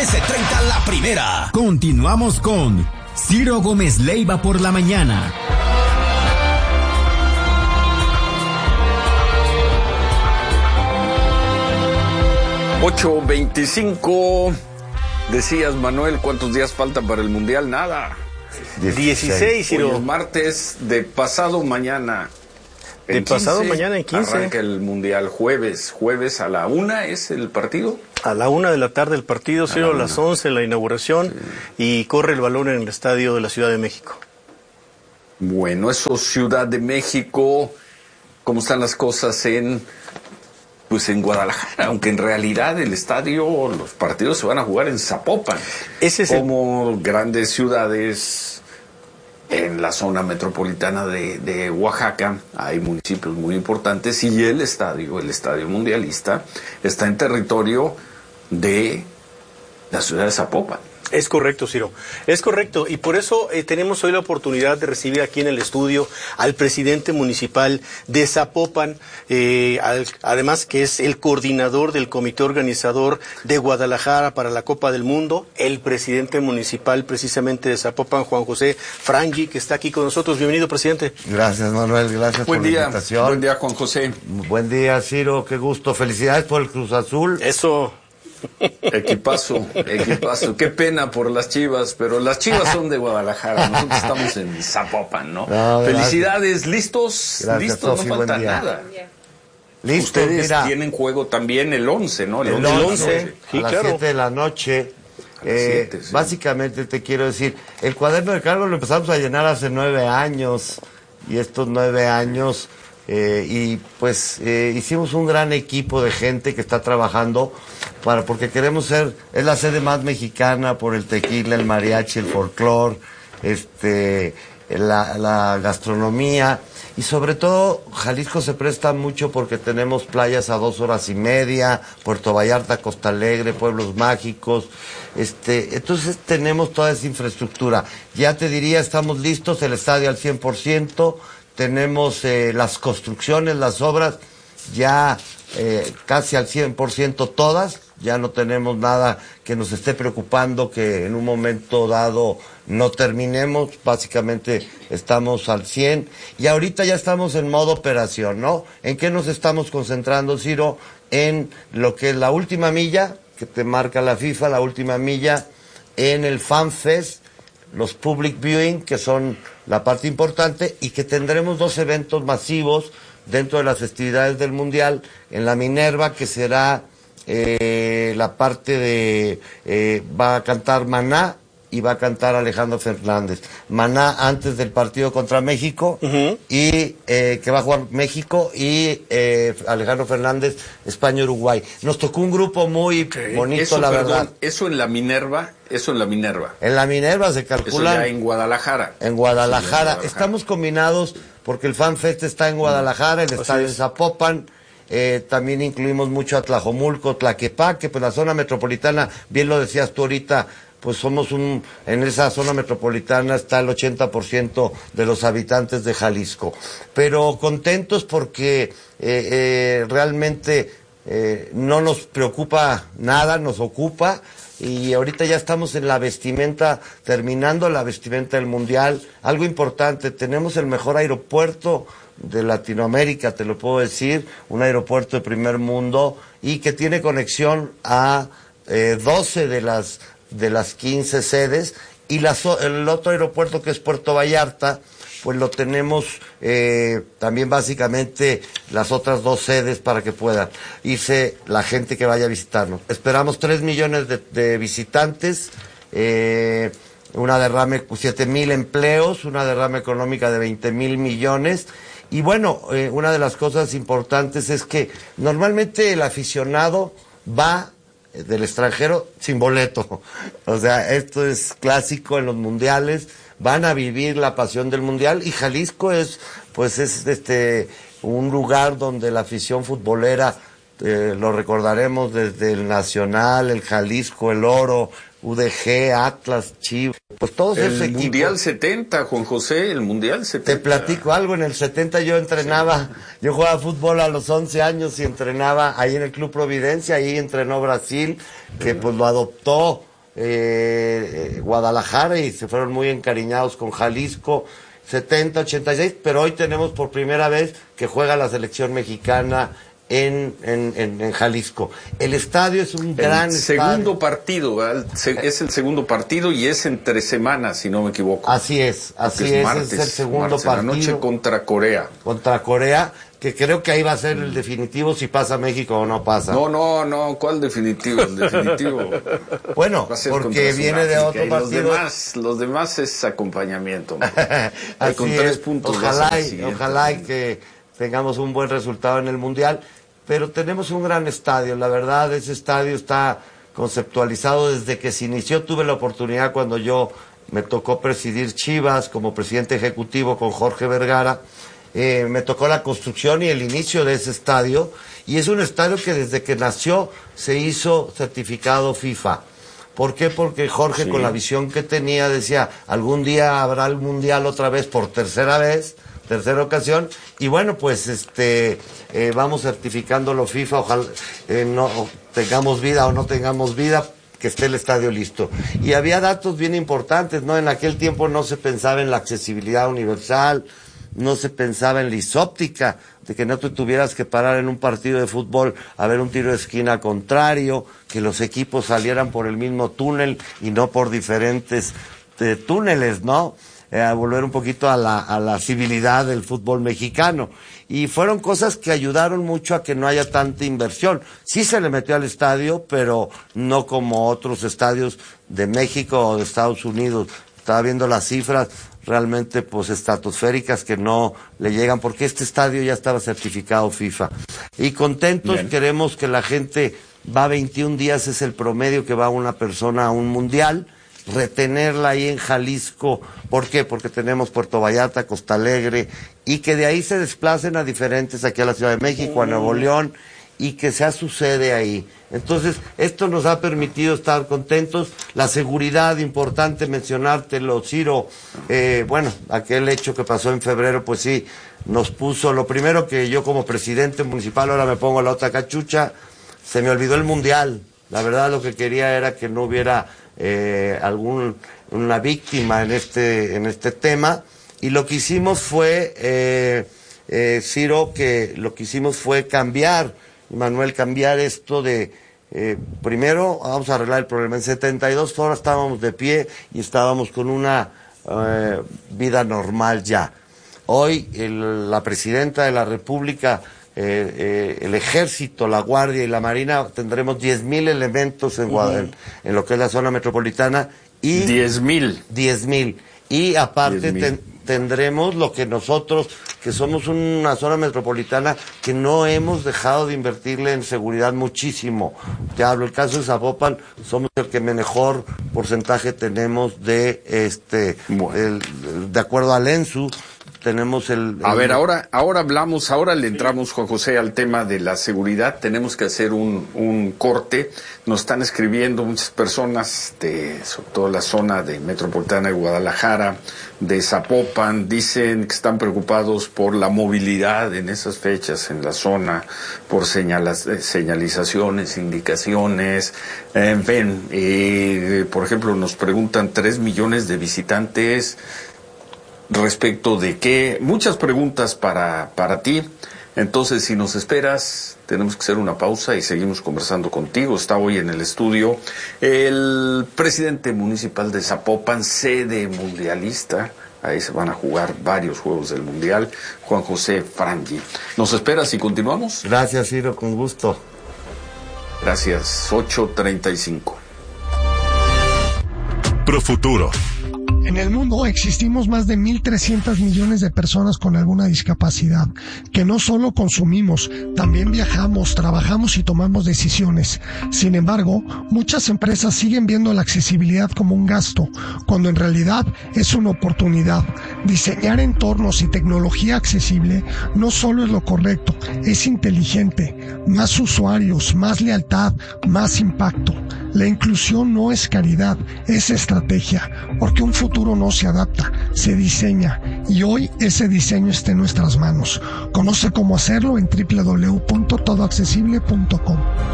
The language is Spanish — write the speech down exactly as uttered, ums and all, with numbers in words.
trece treinta la primera. Continuamos con Ciro Gómez Leiva por la mañana. ocho veinticinco. Decías, Manuel, ¿cuántos días faltan para el Mundial? Nada. dieciséis, Ciro. Hoy es martes de pasado mañana. De pasado mañana en quince. Arranca el Mundial jueves. Jueves a la una es el partido. A la una de la tarde el partido, Ciro, a, a las once la inauguración, sí. Y corre el balón en el estadio de la Ciudad de México. Bueno, eso Ciudad de México. ¿Cómo están las cosas en... Pues en Guadalajara, aunque en realidad el estadio, los partidos se van a jugar en Zapopan. Ese es como el... grandes ciudades en la zona metropolitana de, de Oaxaca, hay municipios muy importantes y el estadio, el estadio mundialista, está en territorio de la ciudad de Zapopan. Es correcto, Ciro, es correcto, y por eso eh, tenemos hoy la oportunidad de recibir aquí en el estudio al presidente municipal de Zapopan, eh, al, además que es el coordinador del comité organizador de Guadalajara para la Copa del Mundo, el presidente municipal precisamente de Zapopan, Juan José Frangui, que está aquí con nosotros. Bienvenido, presidente. Gracias, Manuel, gracias buen por día, la invitación. Buen día, Juan José. Buen día, Ciro, qué gusto, felicidades por el Cruz Azul. Eso... Equipazo, equipazo. Qué pena por las Chivas, pero las Chivas son de Guadalajara. Nosotros estamos en Zapopan, ¿no? no Felicidades, listos, gracias, listos, Sofi, no falta nada. Listo, ustedes mira, tienen juego también el once, ¿no? El, el once, sí, a las claro. siete de la noche. Eh, siete, sí. Básicamente te quiero decir, el cuaderno de cargos lo empezamos a llenar hace nueve años y estos nueve años eh, y pues eh, hicimos un gran equipo de gente que está trabajando para porque queremos ser, es la sede más mexicana por el tequila, el mariachi, el folclore, este, la, la gastronomía y sobre todo Jalisco se presta mucho porque tenemos playas a dos horas y media, Puerto Vallarta, Costa Alegre, pueblos mágicos, este, entonces tenemos toda esa infraestructura. Ya te diría, estamos listos, el estadio al cien por ciento, tenemos eh, las construcciones, las obras ya eh, casi al cien por ciento todas, ya no tenemos nada que nos esté preocupando que en un momento dado no terminemos, básicamente estamos al cien y ahorita ya estamos en modo operación, ¿no? ¿En qué nos estamos concentrando, Ciro? En lo que es la última milla, que te marca la FIFA, la última milla, en el Fan Fest, los Public Viewing, que son la parte importante, y que tendremos dos eventos masivos dentro de las festividades del Mundial, en la Minerva, que será eh, la parte de, eh, va a cantar Maná y va a cantar Alejandro Fernández. Maná antes del partido contra México, uh-huh. y eh, que va a jugar México, y eh, Alejandro Fernández, España-Uruguay. Nos tocó un grupo muy okay. bonito, eso, la perdón, verdad. Eso en la Minerva, eso en la Minerva. En la Minerva se calcula. Eso ya en Guadalajara. En Guadalajara. Sí, en Guadalajara. Estamos combinados porque el Fan Fest está en Guadalajara, el estadio en Zapopan. Eh, también incluimos mucho a Tlajomulco, Tlaquepaque, pues la zona metropolitana, bien lo decías tú ahorita, pues somos un, en esa zona metropolitana está el ochenta por ciento de los habitantes de Jalisco. Pero contentos porque eh, eh, realmente eh, no nos preocupa nada, nos ocupa, y ahorita ya estamos en la vestimenta, terminando la vestimenta del Mundial. Algo importante, tenemos el mejor aeropuerto de Latinoamérica, te lo puedo decir, un aeropuerto de primer mundo y que tiene conexión a eh, doce de las de las quince sedes, y la, el otro aeropuerto que es Puerto Vallarta, pues lo tenemos eh, también básicamente las otras dos sedes para que puedan irse la gente que vaya a visitarnos. Esperamos tres millones de, de visitantes, eh, una derrame, siete mil empleos, una derrama económica de veinte mil millones. Y bueno, eh, una de las cosas importantes es que normalmente el aficionado va del extranjero sin boleto. O sea, esto es clásico en los mundiales, van a vivir la pasión del mundial, y Jalisco es, pues es este, un lugar donde la afición futbolera, eh, lo recordaremos desde el Nacional, el Jalisco, el Oro, U D G, Atlas, Chivas, pues todos esos equipos. El Mundial setenta, Juan José, el Mundial setenta. Te platico algo, en el setenta yo entrenaba, sí. yo jugaba fútbol a los once años y entrenaba ahí en el Club Providencia, ahí entrenó Brasil, que pues lo adoptó eh, Guadalajara y se fueron muy encariñados con Jalisco, setenta, ochenta y seis, pero hoy tenemos por primera vez que juega la selección mexicana en, en, en, en Jalisco. El estadio es un gran el estadio. segundo partido, ¿verdad? Es el segundo partido y es entre semanas, si no me equivoco. Así es, así es, martes, es el segundo martes, partido. La noche contra Corea. Contra Corea, que creo que ahí va a ser el definitivo si pasa México o no pasa. No, no, no, ¿cuál definitivo? El definitivo. Bueno, porque viene de otro partido. Los demás, los demás es acompañamiento. Así con es. tres puntos. Ojalá, y, ojalá y que tengamos un buen resultado en el Mundial. Pero tenemos un gran estadio, la verdad, ese estadio está conceptualizado desde que se inició. Tuve la oportunidad cuando yo me tocó presidir Chivas como presidente ejecutivo con Jorge Vergara, eh, me tocó la construcción y el inicio de ese estadio, y es un estadio que desde que nació se hizo certificado FIFA. ¿Por qué? Porque Jorge, sí, con la visión que tenía, decía, algún día habrá el Mundial otra vez por tercera vez, tercera ocasión, y bueno, pues este eh, vamos certificándolo FIFA, ojalá eh, no tengamos vida o no tengamos vida, que esté el estadio listo. Y había datos bien importantes, ¿no? En aquel tiempo no se pensaba en la accesibilidad universal, no se pensaba en la isóptica, de que no te tuvieras que parar en un partido de fútbol a ver un tiro de esquina contrario, que los equipos salieran por el mismo túnel y no por diferentes eh, túneles, ¿no? Eh, a volver un poquito a la, a la civilidad del fútbol mexicano. Y fueron cosas que ayudaron mucho a que no haya tanta inversión. Sí se le metió al estadio, pero no como otros estadios de México o de Estados Unidos. Estaba viendo las cifras realmente pues estratosféricas que no le llegan, porque este estadio ya estaba certificado FIFA. Y contentos, bien, queremos que la gente va veintiún días, es el promedio que va una persona a un mundial, retenerla ahí en Jalisco. ¿Por qué? Porque tenemos Puerto Vallarta, Costa Alegre, y que de ahí se desplacen a diferentes, aquí a la Ciudad de México, a Nuevo León, y que sea su sede ahí. Entonces, esto nos ha permitido estar contentos. La seguridad, importante mencionártelo, Ciro, eh, bueno, aquel hecho que pasó en febrero, pues sí, nos puso, lo primero que yo como presidente municipal, ahora me pongo la otra cachucha, se me olvidó el Mundial. La verdad lo que quería era que no hubiera eh, algún una víctima en este en este tema, y lo que hicimos fue eh, eh, Ciro, que lo que hicimos fue cambiar, Manuel, cambiar esto de eh, primero vamos a arreglar el problema. En setenta y dos horas estábamos de pie y estábamos con una eh, vida normal ya. Hoy el, la presidenta de la República, Eh, eh, el Ejército, la Guardia y la Marina, tendremos diez mil elementos en, uh-huh. en, en lo que es la zona metropolitana. Y diez mil. diez mil. Y aparte ten, tendremos lo que nosotros, que somos una zona metropolitana que no hemos dejado de invertirle en seguridad muchísimo. Te hablo, el caso de Zapopan, somos el que mejor porcentaje tenemos de, este, bueno. el, de acuerdo al ENSU, tenemos el, el... A ver, ahora ahora hablamos, ahora le entramos, Juan José, al tema de la seguridad. Tenemos que hacer un, un corte. Nos están escribiendo muchas personas, de, sobre todo la zona de metropolitana de Guadalajara, de Zapopan. Dicen que están preocupados por la movilidad en esas fechas en la zona, por señalas, señalizaciones, indicaciones. En fin, eh, por ejemplo, nos preguntan tres millones de visitantes. Respecto de qué, muchas preguntas para, para ti. Entonces, si nos esperas, tenemos que hacer una pausa y seguimos conversando contigo. Está hoy en el estudio el presidente municipal de Zapopan, sede mundialista. Ahí se van a jugar varios juegos del Mundial, Juan José Frangi. ¿Nos esperas y continuamos? Gracias, Ciro, con gusto. Gracias, ocho treinta y cinco. Profuturo. En el mundo existimos más de mil trescientos millones de personas con alguna discapacidad, que no solo consumimos, también viajamos, trabajamos y tomamos decisiones. Sin embargo, muchas empresas siguen viendo la accesibilidad como un gasto, cuando en realidad es una oportunidad. Diseñar entornos y tecnología accesible no solo es lo correcto, es inteligente. Más usuarios, más lealtad, más impacto. La inclusión no es caridad, es estrategia, porque un futuro no se adapta, se diseña, y hoy ese diseño está en nuestras manos. Conoce cómo hacerlo en doble u doble u doble u punto todo accesible punto com.